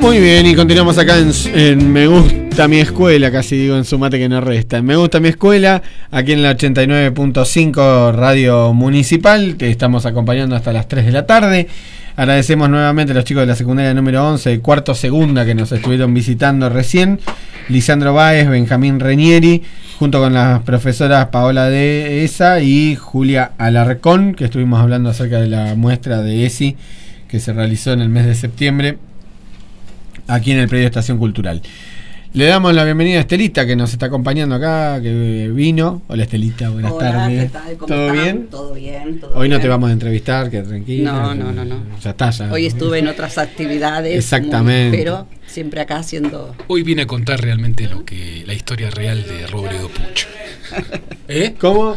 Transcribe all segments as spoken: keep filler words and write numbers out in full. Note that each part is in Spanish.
Muy bien, y continuamos acá en, en Me Gusta Mi Escuela, casi digo en Sumate que no resta. En Me Gusta Mi Escuela, aquí en la ochenta y nueve punto cinco Radio Municipal, te estamos acompañando hasta las tres de la tarde. Agradecemos nuevamente a los chicos de la secundaria número once, de cuarto segunda, que nos estuvieron visitando recién. Lisandro Báez, Benjamín Renieri, junto con las profesoras Paola de ESA y Julia Alarcón, que estuvimos hablando acerca de la muestra de ESI que se realizó en el mes de septiembre aquí en el predio Estación Cultural. Le damos la bienvenida a Estelita, que nos está acompañando acá, que vino. Hola Estelita, buenas Hola, tardes. ¿qué tal? ¿Cómo ¿Todo están? bien? Todo bien, todo Hoy no bien. te vamos a entrevistar, que tranquila. No, no, no, no. Ya está, ya. Hoy estuve en otras actividades. Exactamente. Muy, pero siempre acá haciendo... Hoy vine a contar realmente lo que la historia real de Robledo Puch. ¿Eh? ¿Cómo?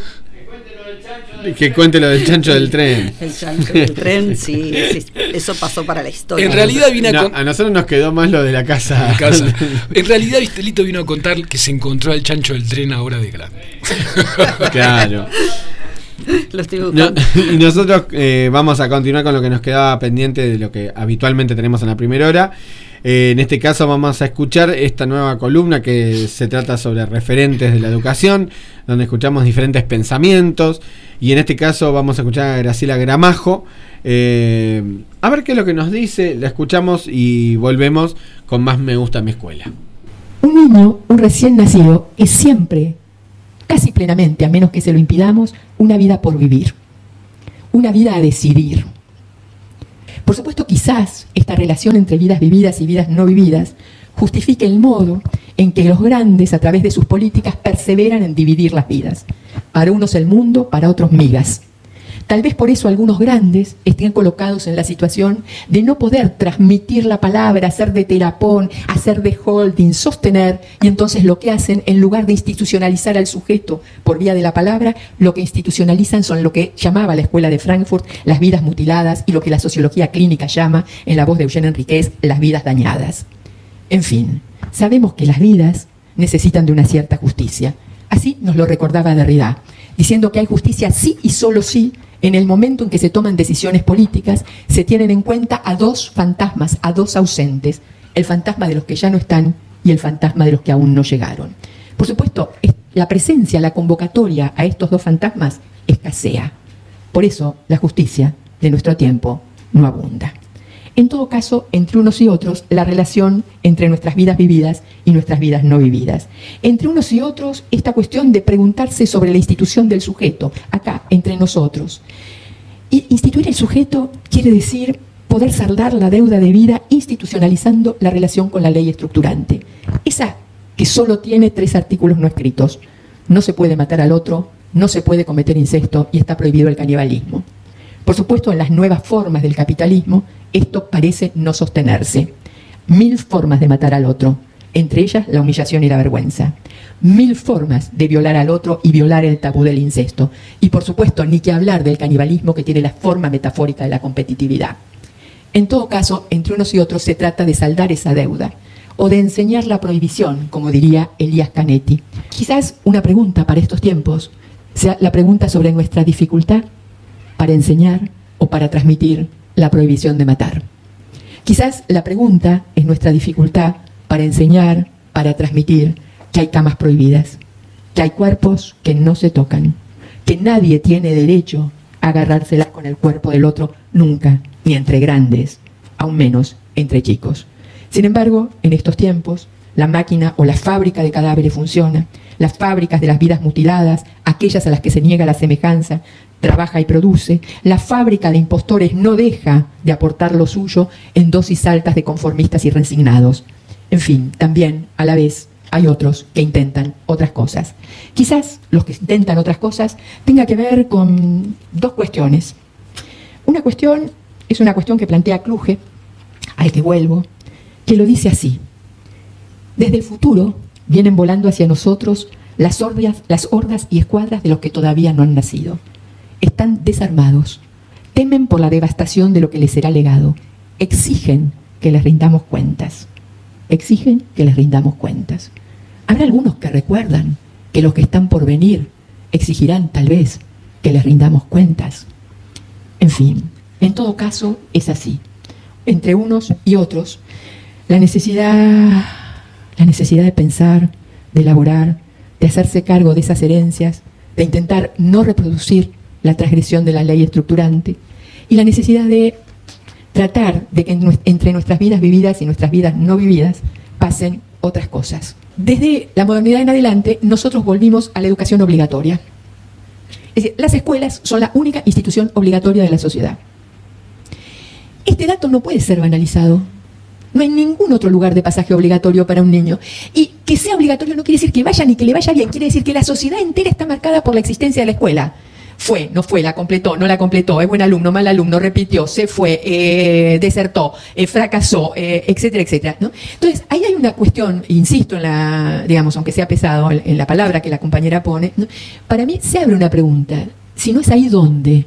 Que cuente lo del chancho del tren. El chancho del tren, sí, sí, eso pasó para la historia. En realidad vine a No, con- a nosotros nos quedó más lo de la casa. En casa. En realidad Vistelito vino a contar que se encontró al chancho del tren ahora de grande. Claro. Lo estoy No, buscando. y nosotros eh, vamos a continuar con lo que nos quedaba pendiente de lo que habitualmente tenemos en la primera hora. Eh, en este caso vamos a escuchar esta nueva columna que se trata sobre referentes de la educación, donde escuchamos diferentes pensamientos, y en este caso vamos a escuchar a Graciela Gramajo. Eh, a ver qué es lo que nos dice, la escuchamos y volvemos con más Me Gusta Mi Escuela. Un niño, un recién nacido, es siempre, casi plenamente, a menos que se lo impidamos, una vida por vivir, una vida a decidir. Por supuesto, quizás esta relación entre vidas vividas y vidas no vividas justifique el modo en que los grandes, a través de sus políticas, perseveran en dividir las vidas. Para unos el mundo, para otros migas. Tal vez por eso algunos grandes estén colocados en la situación de no poder transmitir la palabra, hacer de terapón, hacer de holding, sostener, y entonces lo que hacen, en lugar de institucionalizar al sujeto por vía de la palabra, lo que institucionalizan son lo que llamaba la Escuela de Frankfurt las vidas mutiladas y lo que la sociología clínica llama, en la voz de Eugène Enriquez, las vidas dañadas. En fin, sabemos que las vidas necesitan de una cierta justicia. Así nos lo recordaba Derrida, diciendo que hay justicia sí y solo sí en el momento en que se toman decisiones políticas, se tienen en cuenta a dos fantasmas, a dos ausentes, el fantasma de los que ya no están y el fantasma de los que aún no llegaron. Por supuesto, la presencia, la convocatoria a estos dos fantasmas escasea. Por eso, la justicia de nuestro tiempo no abunda. En todo caso, entre unos y otros, la relación entre nuestras vidas vividas y nuestras vidas no vividas. Entre unos y otros, esta cuestión de preguntarse sobre la institución del sujeto, acá, entre nosotros. Y instituir el sujeto quiere decir poder saldar la deuda de vida institucionalizando la relación con la ley estructurante. Esa que solo tiene tres artículos no escritos. No se puede matar al otro, no se puede cometer incesto y está prohibido el canibalismo. Por supuesto, en las nuevas formas del capitalismo, esto parece no sostenerse. Mil formas de matar al otro, entre ellas la humillación y la vergüenza. Mil formas de violar al otro y violar el tabú del incesto. Y por supuesto, ni que hablar del canibalismo, que tiene la forma metafórica de la competitividad. En todo caso, entre unos y otros se trata de saldar esa deuda, o de enseñar la prohibición, como diría Elías Canetti. Quizás una pregunta para estos tiempos sea la pregunta sobre nuestra dificultad para enseñar o para transmitir la prohibición de matar. Quizás la pregunta es nuestra dificultad para enseñar, para transmitir que hay camas prohibidas, que hay cuerpos que no se tocan, que nadie tiene derecho a agarrárselas con el cuerpo del otro nunca, ni entre grandes, aún menos entre chicos. Sin embargo, en estos tiempos, la máquina o la fábrica de cadáveres funciona, las fábricas de las vidas mutiladas, aquellas a las que se niega la semejanza, trabaja y produce, la fábrica de impostores no deja de aportar lo suyo en dosis altas de conformistas y resignados. En fin, también, a la vez, hay otros que intentan otras cosas. Quizás los que intentan otras cosas tenga que ver con dos cuestiones. Una cuestión es una cuestión que plantea Kluge, al que vuelvo, que lo dice así: desde el futuro vienen volando hacia nosotros las hordas, las hordas y escuadras de los que todavía no han nacido. Están desarmados, temen por la devastación de lo que les será legado, exigen que les rindamos cuentas, exigen que les rindamos cuentas. Habrá algunos que recuerdan que los que están por venir exigirán tal vez que les rindamos cuentas. En fin, en todo caso es así. Entre unos y otros, La necesidad, la necesidad de pensar, de elaborar, de hacerse cargo de esas herencias, de intentar no reproducir la transgresión de la ley estructurante, y la necesidad de tratar de que entre nuestras vidas vividas y nuestras vidas no vividas pasen otras cosas. Desde la modernidad en adelante, nosotros volvimos a la educación obligatoria. Es decir, las escuelas son la única institución obligatoria de la sociedad. Este dato no puede ser banalizado. No hay ningún otro lugar de pasaje obligatorio para un niño. Y que sea obligatorio no quiere decir que vaya ni que le vaya bien, quiere decir que la sociedad entera está marcada por la existencia de la escuela. Fue, no fue, la completó, no la completó, es buen alumno, mal alumno, repitió, se fue, eh, desertó, eh, fracasó, eh, etcétera, etcétera, ¿no? Entonces, ahí hay una cuestión, insisto en la, digamos, aunque sea pesado, en, en la palabra que la compañera pone, ¿no? Para mí se abre una pregunta, si no es ahí, ¿dónde?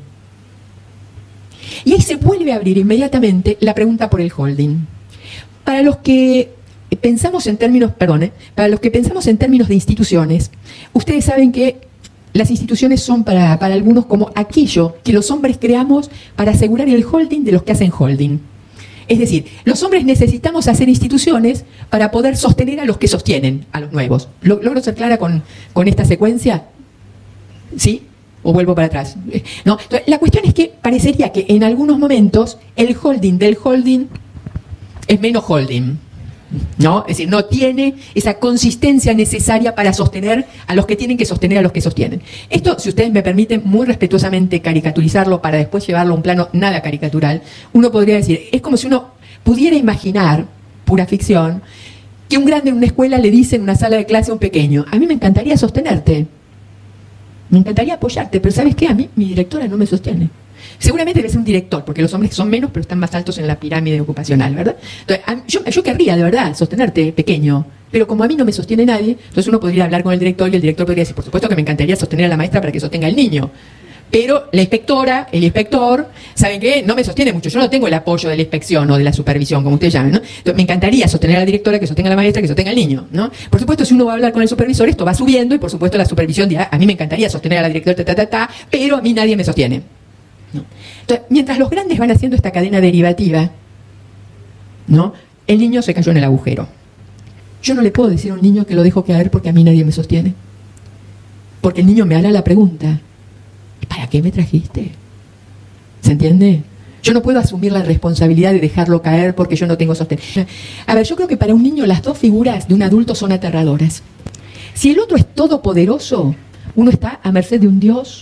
Y ahí se vuelve a abrir inmediatamente la pregunta por el holding. Para los que pensamos en términos, perdón, ¿eh? para los que pensamos en términos de instituciones, ustedes saben que las instituciones son para, para algunos como aquello que los hombres creamos para asegurar el holding de los que hacen holding. Es decir, los hombres necesitamos hacer instituciones para poder sostener a los que sostienen a los nuevos. ¿Logro ser clara con, con esta secuencia? ¿Sí? ¿O vuelvo para atrás? No. Entonces, la cuestión es que parecería que en algunos momentos el holding del holding es menos holding, ¿no? Es decir, no tiene esa consistencia necesaria para sostener a los que tienen que sostener a los que sostienen. Esto, si ustedes me permiten, muy respetuosamente caricaturizarlo para después llevarlo a un plano nada caricatural, uno podría decir, es como si uno pudiera imaginar, pura ficción, que un grande en una escuela le dice en una sala de clase a un pequeño, a mí me encantaría sostenerte, me encantaría apoyarte, pero ¿sabes qué? A mí mi directora no me sostiene. Seguramente debe ser un director, porque los hombres son menos, pero están más altos en la pirámide ocupacional, ¿verdad? Entonces, a, yo, yo querría, de verdad, sostenerte pequeño, pero como a mí no me sostiene nadie, entonces uno podría hablar con el director y el director podría decir, por supuesto que me encantaría sostener a la maestra para que sostenga al niño. Pero la inspectora, el inspector, ¿saben qué? No me sostiene mucho. Yo no tengo el apoyo de la inspección o de la supervisión, como ustedes llaman, ¿no? Entonces, me encantaría sostener a la directora, que sostenga a la maestra, que sostenga al niño, ¿no? Por supuesto, si uno va a hablar con el supervisor, esto va subiendo y, por supuesto, la supervisión dirá, a mí me encantaría sostener a la directora, ta, ta, ta, ta, pero a mí nadie me sostiene. ¿No? Entonces, mientras los grandes van haciendo esta cadena derivativa, ¿no? El niño se cayó en el agujero. Yo no le puedo decir a un niño que lo dejo caer porque a mí nadie me sostiene. Porque el niño me hará la pregunta, ¿para qué me trajiste? ¿Se entiende? Yo no puedo asumir la responsabilidad de dejarlo caer porque yo no tengo sostén. A ver, yo creo que para un niño las dos figuras de un adulto son aterradoras. Si el otro es todopoderoso, uno está a merced de un Dios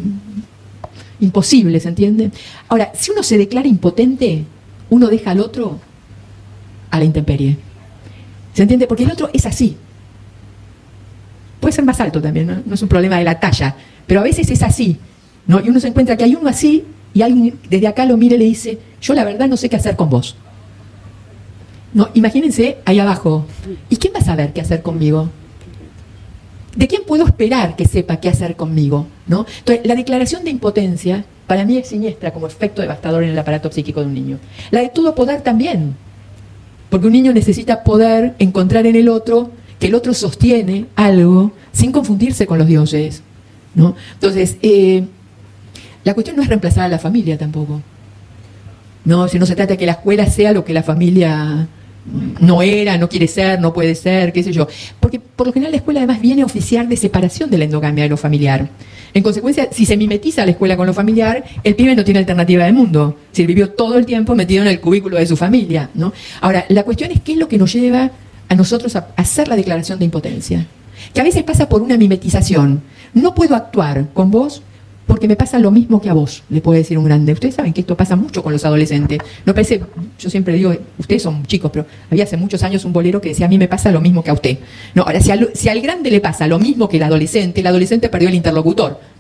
imposible, ¿se entiende? Ahora, si uno se declara impotente, uno deja al otro a la intemperie. ¿Se entiende? Porque el otro es así. Puede ser más alto también, ¿no? No es un problema de la talla, pero a veces es así, ¿no? Y uno se encuentra que hay uno así y alguien desde acá lo mira y le dice, yo la verdad no sé qué hacer con vos. No, imagínense ahí abajo, ¿y quién va a saber qué hacer conmigo? ¿De quién puedo esperar que sepa qué hacer conmigo? ¿No? Entonces, la declaración de impotencia para mí es siniestra como efecto devastador en el aparato psíquico de un niño. La de todo poder también, porque un niño necesita poder encontrar en el otro que el otro sostiene algo sin confundirse con los dioses, ¿no? Entonces, eh, la cuestión no es reemplazar a la familia tampoco. No, si no se trata de que la escuela sea lo que la familia no era, no quiere ser, no puede ser, qué sé yo. Porque por lo general la escuela además viene a oficiar de separación de la endogamia de lo familiar. En consecuencia, si se mimetiza la escuela con lo familiar, el pibe no tiene alternativa del mundo. Si vivió todo el tiempo metido en el cubículo de su familia, ¿no? Ahora, la cuestión es qué es lo que nos lleva a nosotros a hacer la declaración de impotencia. Que a veces pasa por una mimetización. No puedo actuar con vos porque me pasa lo mismo que a vos, le puede decir un grande. Ustedes saben que esto pasa mucho con los adolescentes. No parece, yo siempre digo, ustedes son chicos, pero había hace muchos años un bolero que decía, a mí me pasa lo mismo que a usted. No, ahora, si al, si al grande le pasa lo mismo que el adolescente, el adolescente perdió el interlocutor.